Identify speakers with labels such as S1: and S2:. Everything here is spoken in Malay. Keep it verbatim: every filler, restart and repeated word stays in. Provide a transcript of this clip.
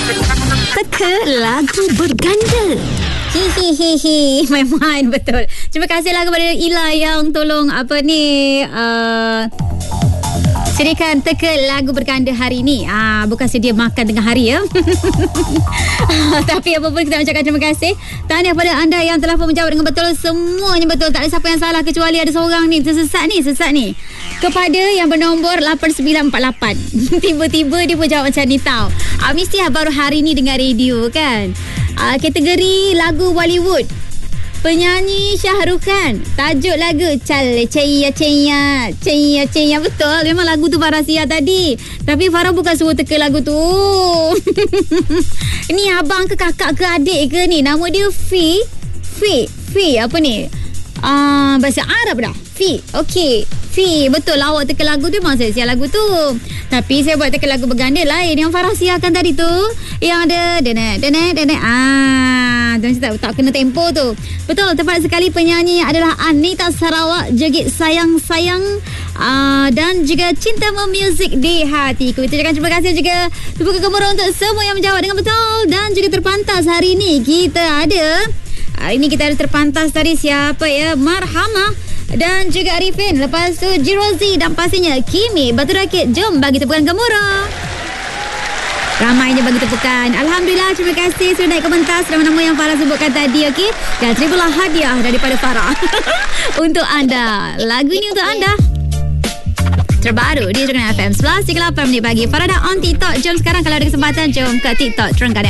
S1: Teka lagu berganda.
S2: Hihihihi, main-main betul. Terima kasihlah kepada Ila yang tolong apa ni uh, sediakan teka lagu berganda hari ni. Ah, bukan sedia makan tengah hari ya. Tapi apa pun kita ucapkan terima kasih. Tahniah kepada anda yang telah pun menjawab dengan betul. Semuanya betul. Tak ada siapa yang salah kecuali ada seorang ni tersesat ni, sesat ni. Kepada yang bernombor lapan sembilan empat lapan. Tiba-tiba dia pun jawab macam ni tau. Ah, mesti baru hari ni dengar radio kan. Ah, kategori lagu Bollywood. Penyanyi Shah Rukh Khan. Tajuk lagu Chale Chaya Chaya Chaya Chaya. Betul, memang lagu tu Farah Sia tadi. Tapi Farah bukan suruh teka lagu tu. Ini abang ke kakak ke adik ke ni? Nama dia Fi Fi Fi apa ni? Ah, uh, bahasa Arab dah. Fi. Okey. Fi, betul lah awak teka lagu tu. Memang saya siap lagu tu. Tapi saya buat teka lagu berganda lain yang Farah siarkan tadi tu. Yang ada denet denet denet. Ah, dan saya tak, tak kena tempo tu. Betul, tepat sekali. Penyanyi adalah Anita Sarawak. Jegit sayang-sayang. Uh, dan juga Cintamu Music di Hatiku. Kita ucapkan terima kasih juga terbuka gemuruh untuk semua yang menjawab dengan betul. Dan juga terpantas hari ini kita ada Hari ini kita ada terpantas tadi siapa ya? Marhamah dan juga Arifin. Lepas tu Jirozi dan pastinya Kimi Batu Rakit. Jom bagi tepukan gemuruh. Ramainya bagi tepukan. Alhamdulillah, terima kasih sudah naik ke pentas nama-nama yang Farah sebutkan tadi, okey? Dan terimalah hadiah daripada Farah untuk anda. Lagu ini untuk anda. Terbaru di Terengganu F M sebelas tiga puluh lapan minit pagi. Farah dah on TikTok. Jom sekarang kalau ada kesempatan jom ke TikTok Terengganu